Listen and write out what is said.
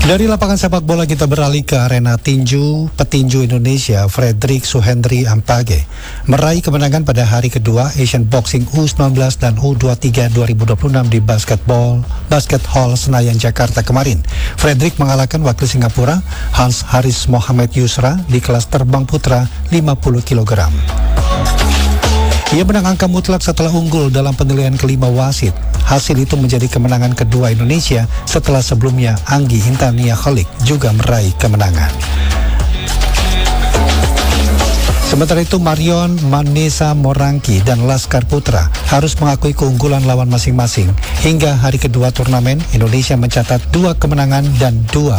Dari lapangan sepak bola kita beralih ke arena tinju. Petinju Indonesia Fredrik Suhendri Ampage meraih kemenangan pada hari kedua Asian Boxing U19 dan U23 2026 di Basket Hall Senayan, Jakarta kemarin. Fredrik mengalahkan wakil Singapura Hans Haris Mohamed Yusra di kelas terbang putra 50 kg. Ia menang angka mutlak setelah unggul dalam penilaian kelima wasit. Hasil itu menjadi kemenangan kedua Indonesia setelah sebelumnya Anggi Hintania Kholik juga meraih kemenangan. Sementara itu Marion Manesa Morangki dan Laskar Putra harus mengakui keunggulan lawan masing-masing. Hingga hari kedua turnamen, Indonesia mencatat 2 kemenangan dan 2